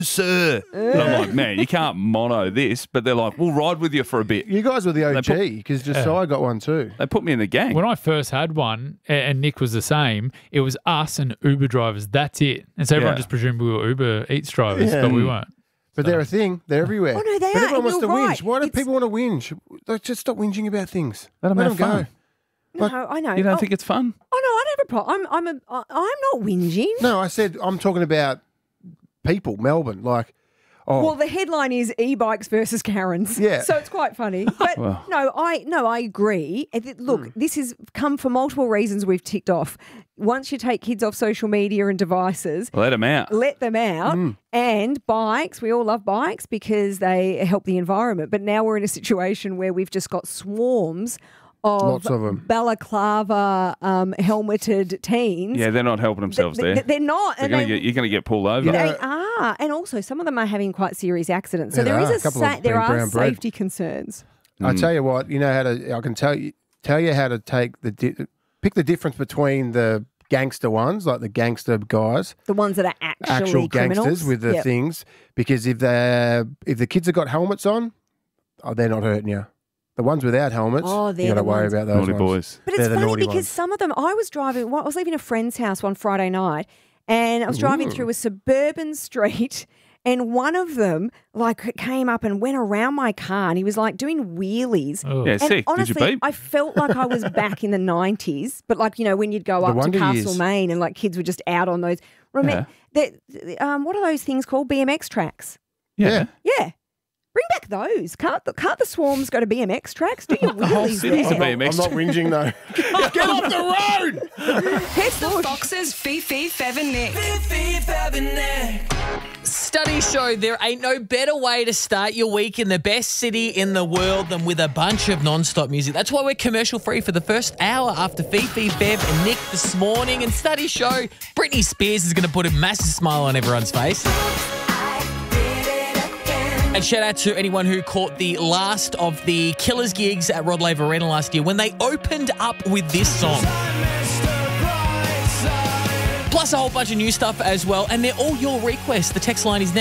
sir. And I'm like, man, you can't mono this. But they're like, we'll ride with you for a bit. You guys were the OG because Josiah got one too. They put me in the gang. When I first had one, and Nick was the same, it was us and Uber drivers. That's it. And so everyone just presumed we were Uber Eats drivers, but we weren't. But they're a thing. They're everywhere. Oh, no, they but are. everyone wants to You're right. whinge. Why do people want to whinge? Like, just stop whinging about things. Let them have go. fun. No, I know. You don't think it's fun? Oh, no, I don't have a problem. I'm not whinging. No, I said I'm talking about people, Melbourne. Like, Well, the headline is e-bikes versus Karens. Yeah. So it's quite funny. But I agree. Look, this has come for multiple reasons we've ticked off. Once you take kids off social media and devices, Let them out. let them out. And bikes, we all love bikes because they help the environment. But now we're in a situation where we've just got swarms Lots of 'em. balaclava helmeted teens. Yeah, they're not helping themselves there. They're not. You're going to get pulled over. They are, and also some of them are having quite serious accidents. So Yeah, there they is are. A couple of there being are brown bread. safety concerns. I tell you what, you know how to. I can tell you how to take pick the difference between the gangster ones, like the gangster guys, The ones that are actual gangsters criminals. with the Yep. things. Because if the kids have got helmets on, they're not hurting you. The ones without helmets, Oh, they're you got to the worry ones. about those Naughty ones. boys. But it's They're the funny naughty because ones. some of them, I was leaving a friend's house one Friday night, and I was driving through a suburban street, and one of them came up and went around my car, and he was doing wheelies. Oh. Yeah, And sick. honestly, Did you beep? I felt like I was back in the 90s, but when you'd go up to Wonder Years. Castlemaine and kids were just out on those. Remember, what are those things called? BMX tracks. Yeah. Yeah. Bring back those. Can't the swarms go to BMX tracks? Do your The whole wheelies city's a there. BMX. I'm not whinging though. Get off the road! It's the Foxes, Fifi, Fev and Nick. Studies show there ain't no better way to start your week in the best city in the world than with a bunch of non-stop music. That's why we're commercial free for the first hour after Fifi, Fev and Nick this morning. And studies show Britney Spears is going to put a massive smile on everyone's face. And shout out to anyone who caught the last of the Killers gigs at Rod Laver Arena last year when they opened up with this song. Plus a whole bunch of new stuff as well. And they're all your requests. The text line is now